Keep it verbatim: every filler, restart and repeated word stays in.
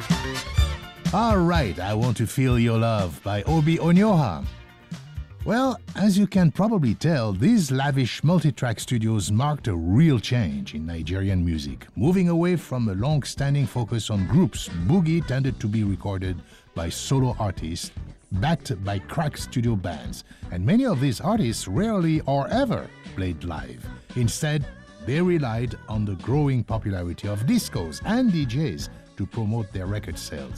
All right, I Want to Feel Your Love by Obi Onyoha. Well, as you can probably tell, these lavish multi-track studios marked a real change in Nigerian music. Moving away from a long-standing focus on groups, boogie tended to be recorded by solo artists, backed by crack studio bands, and many of these artists rarely or ever played live. Instead, they relied on the growing popularity of discos and D Js to promote their record sales.